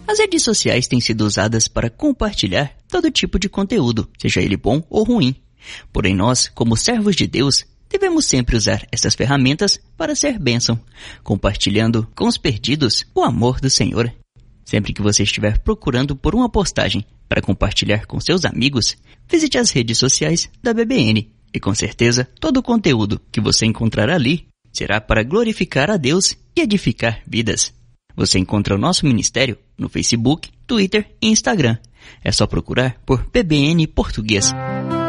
As redes sociais têm sido usadas para compartilhar todo tipo de conteúdo, seja ele bom ou ruim. Porém nós, como servos de Deus, devemos sempre usar essas ferramentas para ser bênção, compartilhando com os perdidos o amor do Senhor. Sempre que você estiver procurando por uma postagem para compartilhar com seus amigos, visite as redes sociais da BBN e com certeza todo o conteúdo que você encontrará ali será para glorificar a Deus e edificar vidas. Você encontra o nosso ministério no Facebook, Twitter e Instagram. É só procurar por BBN Português.